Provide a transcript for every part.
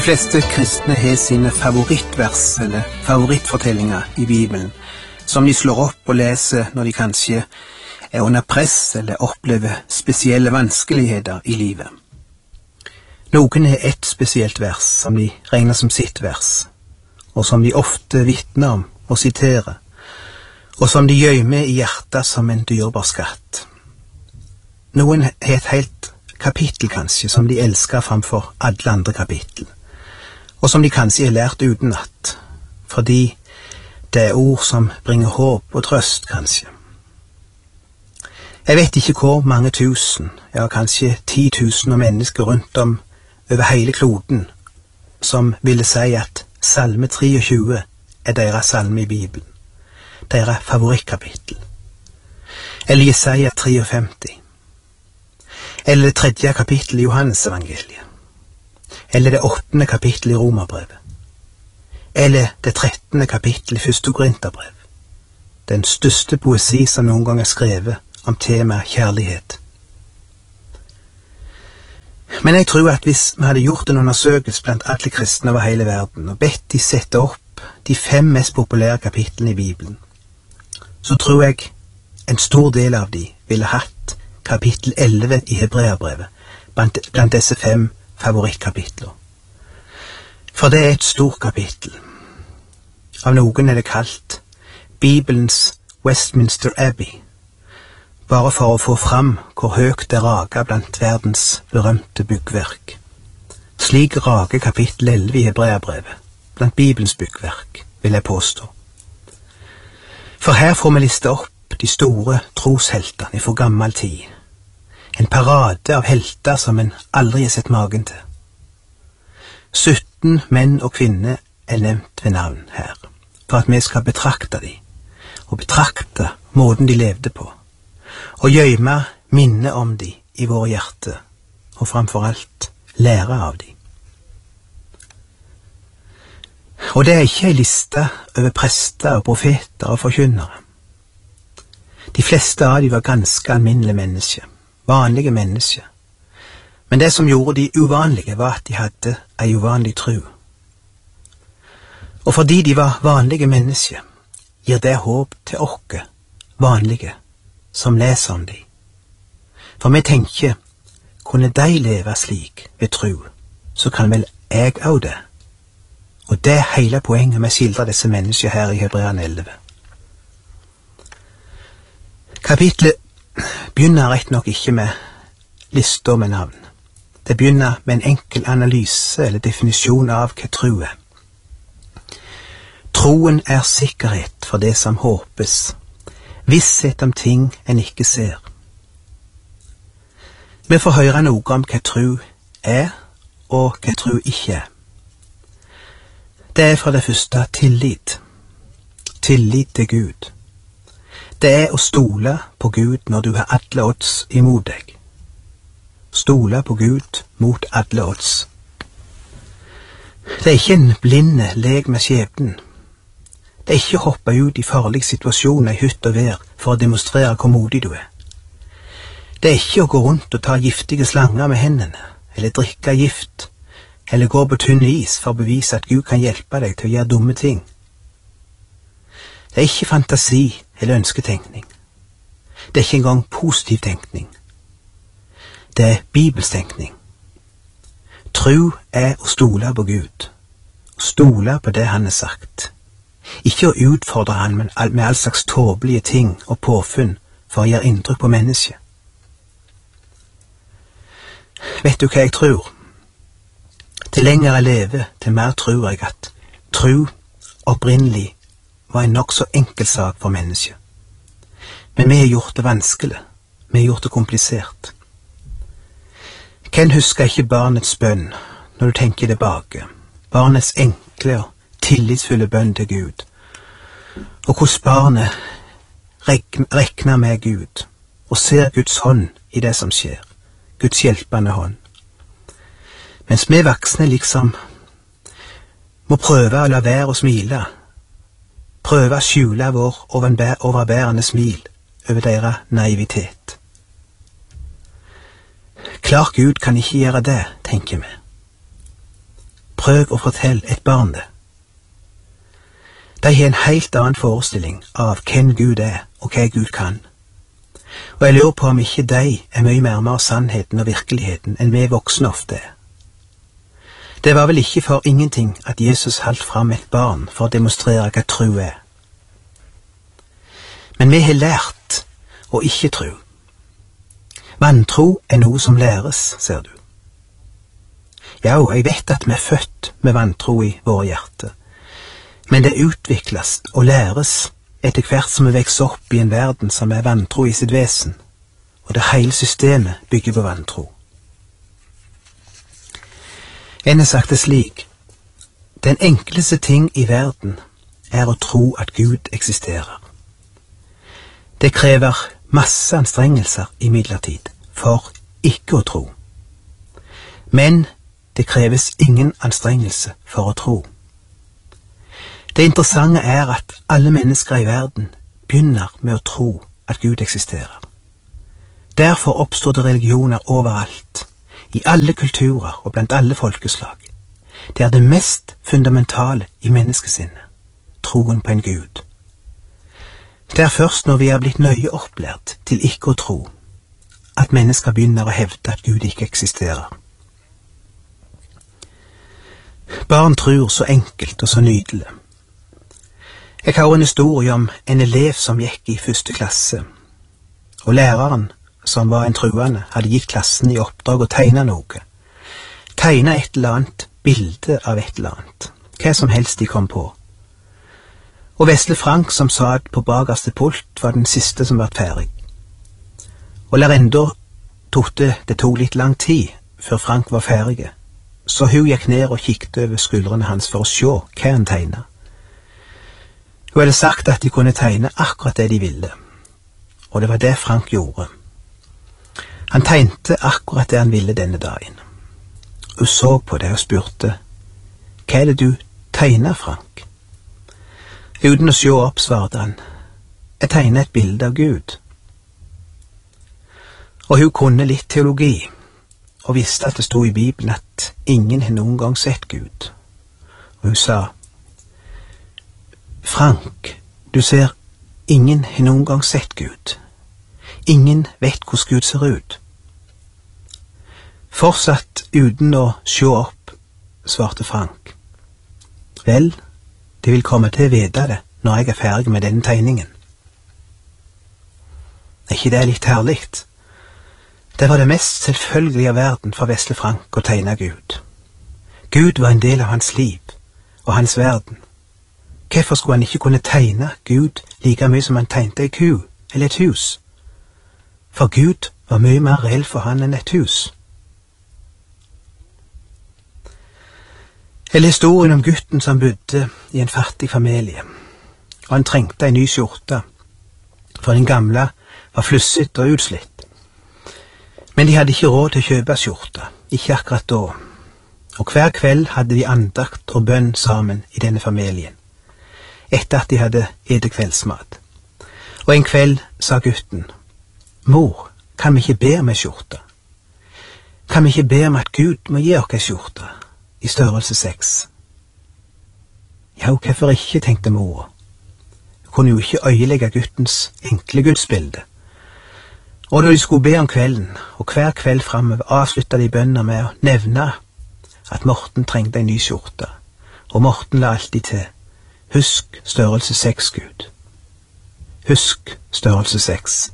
De fleste kristne har sine favorittvers eller favorittfortellinger i Bibelen, som de slår opp og leser når de kanskje er under press eller opplever spesielle vanskeligheter i livet. Noen har ett spesielt vers som de regner som sitt vers, og som de ofte vitner om og siterer, og som de gjemmer i hjertet som en dyrebar skatt. Noen har et helt kapittel kanskje som de elsker framfor alle andre kapittel, og som de kanskje har lært utenat, fordi det er ord som bringer håp og trøst kanskje. Jeg vet ikke hvor mange tusen, ja kanskje 10 000 mennesker rundt om over hele kloden, som ville si at Salme 23 er deres salme i Bibelen, deres favorittkapittel. Eller Jesaja 53. Eller det 3. kapittel i Johannes evangeliet. Eller det 8. kapittel i Romerbrevet. Eller det 13. kapittel i 1. Korinterbrev. Den største poesi som noen gang er skrevet om temaet kjærlighet. Men jeg tror at hvis vi hadde gjort en undersøkelse blant alle kristne over hele verden, og bedt de sette opp de 5 mest populære kapitlene i Bibelen, så tror jeg en stor del av de ville hatt kapittel 11 i Hebreerbrevet blant disse 5 favorittkapitler. For det er et stort kapittel. Av noen er det kalt Bibelens Westminster Abbey, bare for å få fram hvor høyt det rager blant verdens berømte byggverk. Slik rager kapittel 11 i Hebreerbrevet blant Bibelens byggverk, vil jeg påstå. For her får vi liste opp de store trosheltene fra gammel tid. En parade av helter som en aldri har sett magen til. 17 menn og kvinner er nevnt ved navn her, for at vi skal betrakte dem, og betrakte måten de levde på, og gjemme minne om dem i våre hjerter, og framfor alt lære av dem. Og det er ikke en liste over prester og profeter og forkynnere. De fleste av dem var ganske alminnelige mennesker, vanlige mennesker. Men det som gjorde de uvanlige var at de hadde en uvanlig tro. Og fordi de var vanlige mennesker, gir det håp til oss, vanlige, som leser om dem. For vi tenker, kunne de leve slik ved tro, så kan vel jeg også det. Og det er hele poenget med å skildre disse mennesker her i Hebreerne 11. Kapitlet begynner rett nok ikke med lister med navn. Det begynner med en enkel analyse eller definisjon av hva tro er. Troen er sikkerhet for det som håpes, visshet om ting en ikke ser. Vi får høre noe om hva tro er, og hva tro ikke er. Det er for det første tillit. Tillit til Gud. Det er å stole på Gud når du har alle odds imot deg. Stole på Gud mot alle odds. Det er ikke en blinde lek med skjebnen. Det er ikke å hoppe ut i farlige situasjoner i hytt og vær for å demonstrere hvor modig du er. Det er ikke å gå rundt og ta giftige slanger med hendene, eller drikke gift, eller gå på tynn is for å bevise at Gud kan hjelpe deg til å gjøre dumme ting. Det er ikke fantasi eller ønsketenkning. Det er ikke engang positiv tenkning. Det er bibelstenkning. Tro er å stole på Gud, stole på det han har sagt. Ikke å utfordre han med all slags tåpelige ting og påfunn for å gjøre inntrykk på mennesket. Vet du hva jeg tror? Til lenger jeg lever, til mer tror jeg at tro opprinnelig var en nok så enkel sak for mennesket. Men vi har gjort det vanskelig, vi har gjort det komplisert. Hvem husker ikke barnets bønn når du tenker tilbake? Barnets enkle og tillitsfulle bønn til Gud, og hvordan barnet rekner med Gud, og ser Guds hånd i det som skjer, Guds hjelpende hånd. Mens vi voksne liksom må prøve å la være å smile, prøve å skjule vår overbærende smil over deres naivitet. Klar Gud kan ikke gjøre det, tenker vi. Prøv å fortelle et barn det. De har en helt annen forestilling av hvem Gud er og hva Gud kan. Og jeg lurer på om ikke de er mye nærmere sannheten og virkeligheten enn vi voksne ofte er. Det var vel ikke for ingenting at Jesus holdt fram et barn for å demonstrere hva tro er. Men vi har lært å ikke tro. Vantro er noe som læres, ser du. Ja, og jeg vet at vi er født med vantro i våre hjerter. Men det utvikles og læres etter hvert som vi vokser opp i en verden som er vantro i sitt vesen, og det hele systemet bygger på vantro. En har sagt det slik: den enkleste ting i verden er å tro at Gud eksisterer. Det krever masse anstrengelser imidlertid for ikke å tro. Men det kreves ingen anstrengelse for å tro. Det interessante er at alle mennesker i verden begynner med å tro at Gud eksisterer. Derfor oppstår det religioner overalt, i alle kulturer og blant alle folkeslag. Det er det mest fundamentale i menneskesinnet, troen på en Gud. Det er først når vi er blitt nøye opplært til ikke å tro, at mennesker begynner å hevde at Gud ikke eksisterer. Barn tror så enkelt og så nydelig. Jeg har en historie om en elev som gikk i 1. klasse, og læreren, som var en truende, hadde gitt klassen i oppdrag å tegne noe. Tegne et eller annet bilde av et eller annet, hva som helst de kom på. Og Vesle Frank, som satt på bakerste pult, var den siste som var ferdig. Og lærerinda trodde det tok litt lang tid før Frank var ferdig, så hun gikk ned og kikket over skuldrene hans for å se hva han tegnet. Hun hadde sagt at de kunne tegne akkurat det de ville, og det var det Frank gjorde. Han tegnte akkurat det han ville denne dagen. Hun så på det og spurte: «Hva er det du tegner, Frank?» Uten å se opp svarte han: «Jeg tegner et bilde av Gud.» Og hun kunne litt teologi, og visste at det stod i Bibelen at ingen har noen gang sett Gud. Og hun sa: «Frank, du ser, ingen har noen gang sett Gud. Ingen vet hvordan Gud ser ut.» Fortsatt uten å se opp, svarte Frank: «Vel, de vil komme til å vite det når jeg er ferdig med denne tegningen.» Er ikke det litt herlig? Det var det mest selvfølgelige av verden for Vesle Frank å tegne Gud. Gud var en del av hans liv og hans verden. Hvorfor skulle han ikke kunne tegne Gud like mye som han tegnte en ku eller et hus? For Gud var mye mer reell for han enn et hus. Eller historien om gutten som bodde i en fattig familie, og han trengte en ny skjorte, for den gamle var flusset og utslitt. Men de hadde ikke råd til å kjøpe skjorte, ikke akkurat da, og hver kveld hadde de andakt og bønn sammen i denne familien, etter at de hadde spist kveldsmat. Og en kveld sa gutten: «Mor, kan vi ikke be om en skjorte? Kan vi ikke be om at Gud må gi oss en skjorte i størrelse 6? Ja, hvorfor ikke, tenkte mor. Hun kunne jo ikke øyelegge guttens enkle gudsbilde. Og da de skulle be om kvelden, og hver kveld fremover, avsluttet de bønner med å nevne at Morten trengte en ny skjorte, og Morten la alltid til: «Husk størrelse 6, Gud. Husk størrelse 6.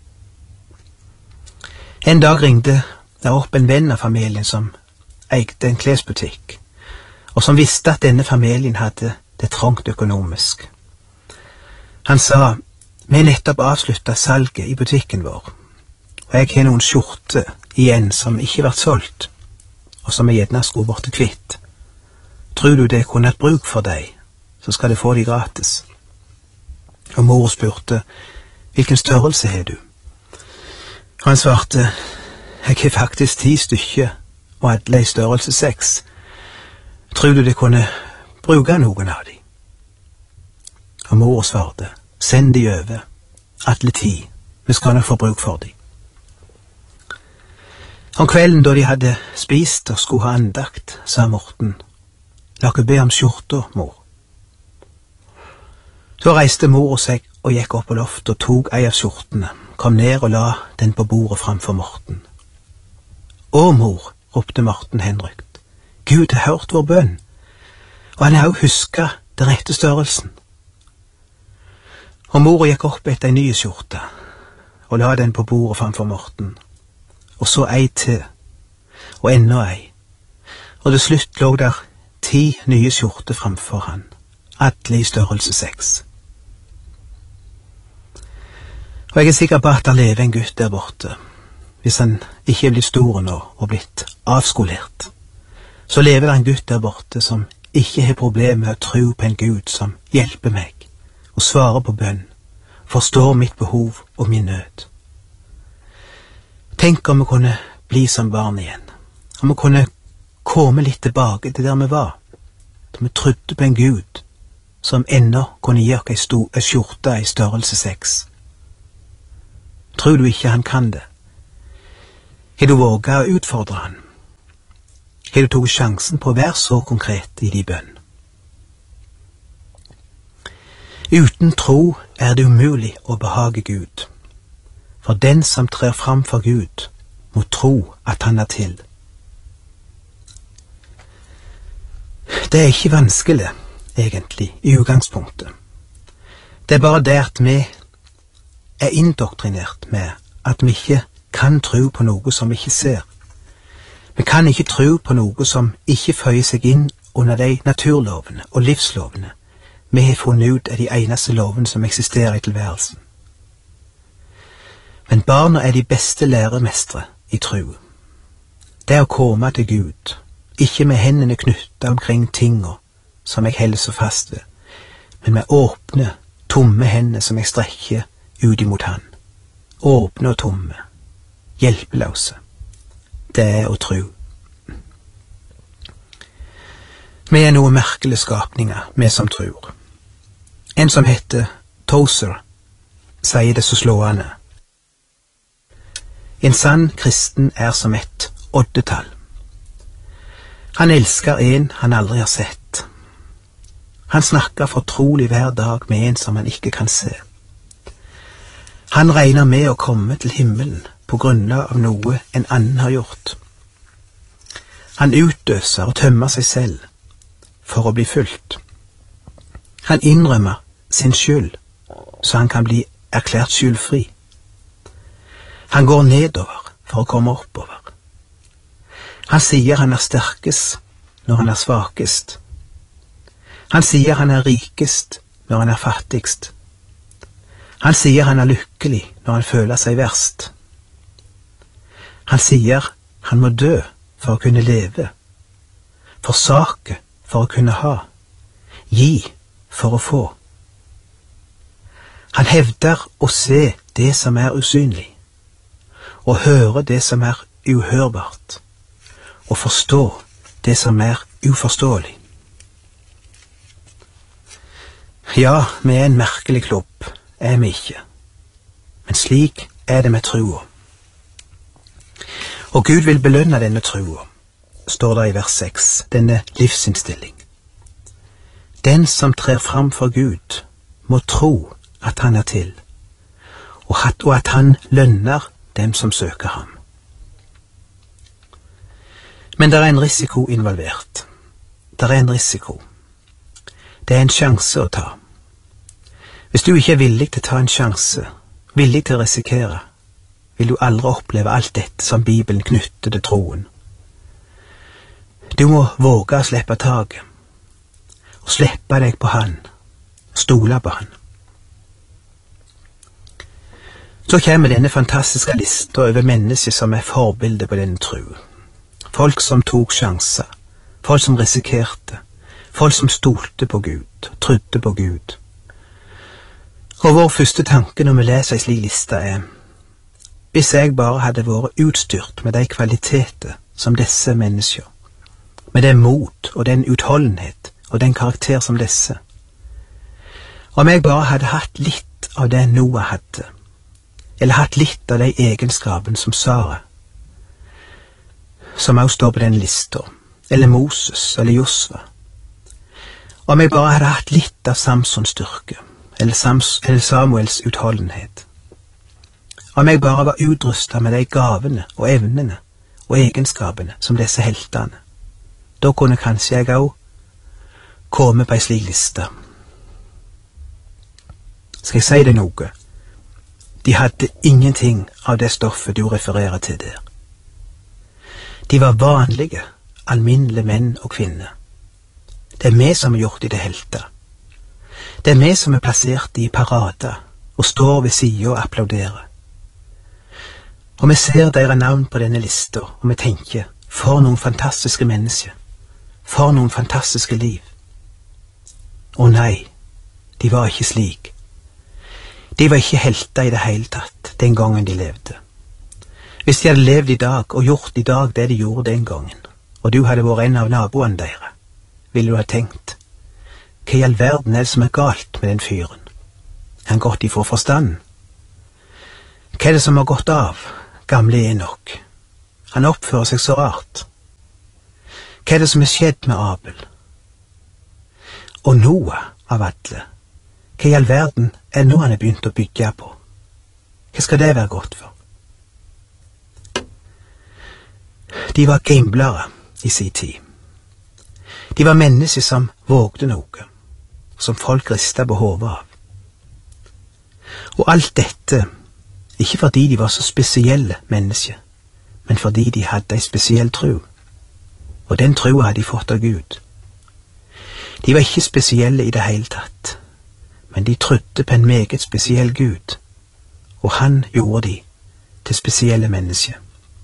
En dag ringte det opp en venn av familien som eide en klesbutikk, og som visste at denne familien hadde det trangt økonomisk. Han sa: «Vi nettopp avsluttet salget i butikken vår, og jeg har noen skjorter igjen som ikke vært solgt, og som jeg gjerne skulle vært kvitt. Tror du det kunne hatt bruk for deg, så skal du få de gratis.» Og mor spurte: «Hvilken størrelse har du?» Og han svarte: «Jeg har faktisk 10 stykker, og alle i størrelse 6. Tror du det kunne bruke noen av de?» Og mor svarte: «Send de over, alle 10, vi skal nok få bruk for de.» Om kvelden da de hadde spist og skulle ha andakt, sa Morten: La ikke be om skjorta, mor. Så reiste mor seg og gikk opp på loftet og tok ei av skjortene, kom ned og la den på bordet framfor Morten. Å, mor, ropte Morten henrykt. Gud har hørt vår bønn, og han har også husket den rette størrelsen. Og mor gikk opp etter en ny skjorte og la den på bordet framfor Morten, og så ei til, og enda ei, og til slutt lå der 10 nye skjorter framfor han, alle i størrelse 6. Og jeg er sikker på at det lever en gutt der borte. Hvis han ikke er blitt stor nå og blitt avskolert, så lever det en gutt der borte som ikke har problemer med å tro på en Gud som hjelper meg og svarer på bønn, forstår mitt behov og min nød. Tenk om vi kunne bli som barn igjen, om vi kunne komme litt tilbake til der vi var, da vi trodde på en Gud som ennå kunne gi oss ei skjorte i størrelse 6. Tror du ikke han kan det? Har du våget å utfordre han? Har du tatt sjansen på å være så konkret i din bønn? Uten tro er det umulig å behage Gud, for den som trer fram for Gud må tro at han er til. Det er ikke vanskelig, egentlig, i utgangspunktet. Det er bare det at vi er indoktrinert med at vi ikke kan tro på noe som vi ikke ser. Vi kan ikke tro på noe som ikke føyer seg inn under de naturlovene og livslovene vi har funnet ut er de eneste lovene som eksisterer i tilværelsen. Men barna er de beste læremestre i tro. Det er å komme til Gud, ikke med hendene knyttet omkring tingene som jeg holder så fast ved, men med åpne, tomme hender som jeg strekker ut imot han. Åpne og tomme, hjelpeløse. Det er å tro. Vi er noe merkelige skapninger, vi som tror. En som heter Tozer sier det så slående. En sann kristen er som et oddetall. Han elsker en han aldri har sett. Han snakker fortrolig hver dag med en som han ikke kan se. Han regner med å komme til himmelen på grunnlag av noe en annen har gjort. Han utdøser og tømmer seg selv for å bli fulgt. Han innrømmer sin skyld, så han kan bli erklært skyldfri. Han går nedover for å komme oppover. Han sier han er sterkest når han er svakest. Han sier han er rikest når han er fattigst. Han sier han er lykkelig når han føler seg verst. Han sier han må dø for å kunne leve, forsake for å kunne ha, gi for å få. Han hevder å se det som er usynlig, og høre det som er uhørbart, og forstå det som er uforståelig. Ja, vi er en merkelig klubb, er vi ikke, men slik er det med troa. Og Gud vil belønne denne troa, står det i vers 6, denne livsinnstilling. Den som trer fram for Gud, må tro at han er til, og at han lønner dem som søker ham. Men det er en risiko involvert. Det er en risiko. Det er en sjanse å ta. Hvis du ikke er villig til å ta en sjanse, villig til å risikere, vil du aldri oppleve alt dette som Bibelen knytter til troen. Du må våge å slippe taket, og slippe deg på han, stole på han. Så kommer denne fantastiske lista over mennesker som er forbilder på denne tro. Folk som tok sjanser, folk som risikerte, folk som stolte på Gud, trodde på Gud. Og vår første tanke når vi leser en slik liste er, hvis jeg bare hadde vært utstyrt med de kvaliteter som disse mennesker, med det mot og den utholdenhet og den karakter som disse, om jeg bare hadde hatt litt av det Noah hadde, eller hatt litt av de egenskapene som Sara, som også står på den lista, eller Moses, eller Josva, Om jeg bare hadde hatt litt av Samsons styrke, eller Samuels utholdenhet. Om jeg bare var utrustet med de gavene og evnene og egenskapene som disse heltene, da kunne kanskje jeg også komme på en slik liste. Skal jeg si deg noe? De hadde ingenting av det stoffet du refererer til der. De var vanlige, alminnelige menn og kvinner. Det er vi som har gjort de til helter. Det er vi som er plassert i parader og står ved siden og applauderer. Og vi ser deres navn på denne lista, og vi tenker, for noen fantastiske mennesker, for noen fantastiske liv. Å nei, de var ikke slik. De var ikke helter i det hele tatt den gangen de levde. Hvis de hadde levd i dag og gjort i dag det de gjorde den gangen, og du hadde vært en av naboene deres, ville du ha tenkt, hva i all verden er det som er galt med den fyren? Er han gått ifra forstanden? Hva er det som har gått av, gamle Enok? Han oppfører seg så rart. Hva er det som er skjedd med Abel? Og Noah av alle, hva i all verden er nå han er begynt å bygge på? Hva skal det være godt for? De var gamblere i sin tid. De var mennesker som vågde noe, som folk ristet på hodet av. Og alt dette, ikke fordi de var så spesielle mennesker, men fordi de hadde en spesiell tro. Og den troen hadde de fått av Gud. De var ikke spesielle i det hele tatt, men de trodde på en meget spesiell Gud, og han gjorde de til spesielle mennesker.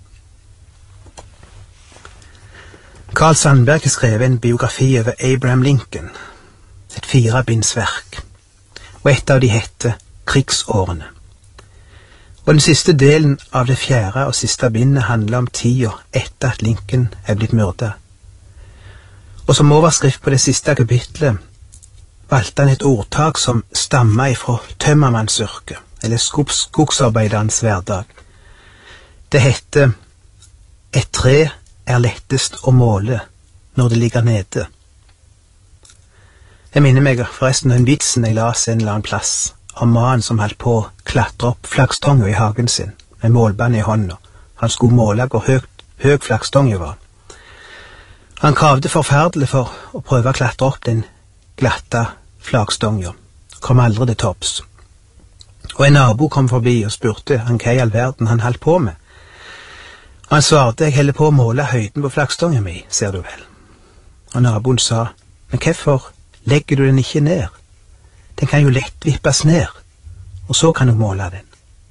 Carl Sandberg har skrevet en biografi over Abraham Lincoln, et 4-bindsverk, og et av de heter Krigsårene. Og den siste delen av det 4. og siste bindet handler om tida etter at Lincoln er blitt myrdet. Og som overskrift på det siste kapitlet valgte han et ordtak som stammer ifra tømmermannsyrket, eller skogsarbeiderens hverdag. Det heter «Et tre er lettest å måle når det ligger nede». Jeg minner meg forresten den vitsen jeg las en eller annen plass, om mannen som holdt på å klatre opp flaggstånga i hagen sin, med målbånd i hånda. Han skulle måle hvor høy flaggstånga var. Han kravde forferdelig for å prøve å klatre opp den glatte flaggstånga. Kom aldri til topps. Og en nabo kom forbi og spurte han hva i all verden han holdt på med. Og han svarte, jeg holder på å måle høyden på flaggstånga mi, ser du vel. Og naboen sa, men hvorfor legger du den ikke ned? Den kan jo lett vippes ned, og så kan du måle den.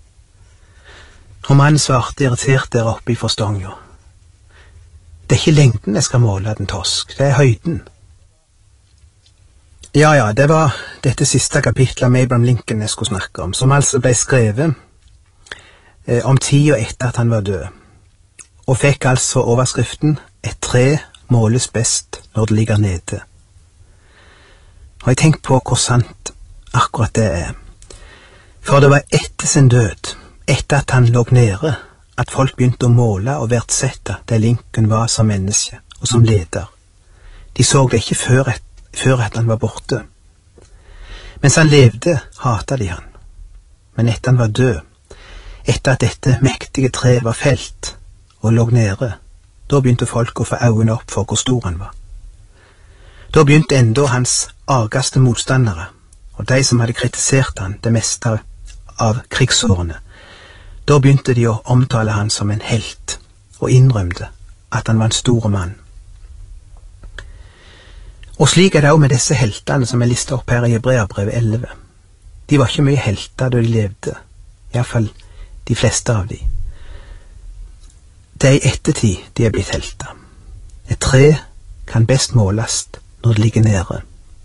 Og mannen svarte irritert der oppe i forstånga. Det er ikke lengden jeg skal måle den tosk, det er høyden. Ja, det var dette siste kapitlet om Abraham Lincoln jeg skulle snakke om, som altså ble skrevet om tida etter at han var død, og fikk altså overskriften «Et tre måles best når det ligger nede». Og jeg tenkte på hvor sant akkurat det er. For det var etter sin død, etter at han lå nede, at folk begynte å måle og verdsette det Lincoln var som menneske og som leder. De så det ikke før at han var borte. Mens han levde, hatet de han. Men etter han var død, etter at dette mektige treet var felt og lå nede, da begynte folk å få øynene opp for hvor stor han var. Da begynte enda hans argeste motstandere, og de som hadde kritisert han det meste av krigsårene, da begynte de å omtale han som en helt, og innrømte at han var en stor mann. Og slik er det også med disse heltene som er listet opp her i Hebreerbrevet 11. De var ikke mye helter da de levde, i hvert fall de fleste av de. Det er i ettertid de er blitt helter. Et tre kan best måles når det ligger nede.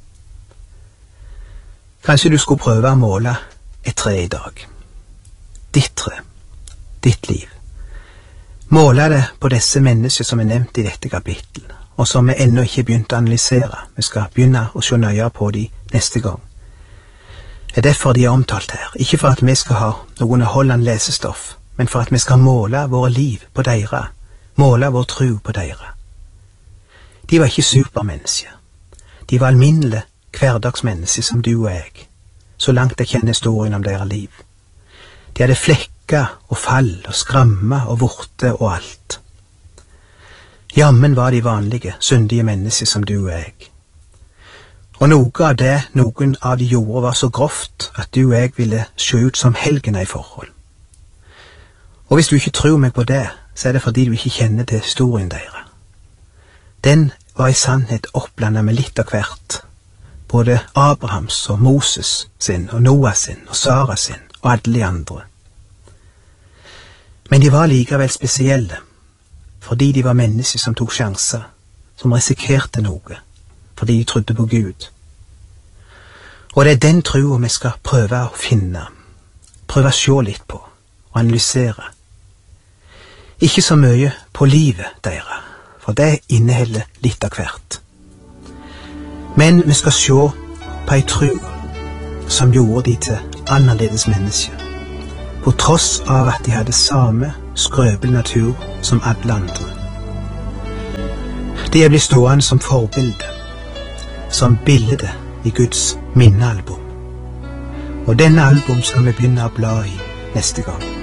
Kanskje du skulle prøve å måle et tre i dag. Ditt tre, ditt liv. Måle det på disse mennesker som er nevnt i dette kapittel, og som vi ennå ikke begynt å analysere. Vi skal begynne å se nøyere på de neste gang. Det er derfor de er omtalt her, ikke for at vi skal ha noe underholdende lesestoff, men for at vi skal måle våre liv på deres, måle vår tro på deres. De var ikke supermennesker. De var alminnelige hverdagsmennesker som du og jeg, så langt jeg kjenner historien om deres liv. De hadde flekker og fall og skrammer og vorte og alt. Jammen var de vanlige, syndige mennesker som du og jeg. Og noe av det noen av de gjorde var så grovt at du og jeg ville se ut som helgener i forhold. Og hvis du ikke tror meg på det, så er det fordi du ikke kjenner til historien deres. Den var i sannhet oppblandet med litt av hvert, både Abrahams og Moses sin, og Noah sin, og Sara sin, og alle de andre. Men de var likevel spesielle, fordi de var mennesker som tok sjanser, som risikerte noe, fordi de trodde på Gud. Og det er den troen vi skal prøve å finne, prøve å se litt på, og analysere. Ikke så mye på livet deres, for det inneholder litt av hvert. Men vi skal se på en tro som gjorde de til annerledes mennesker, på tross av at de hadde samme skrøpelig natur som alle andre. De blir stående som forbilde, som bilde i Guds minnealbum. Og denne album skal vi begynne å bla i neste gang.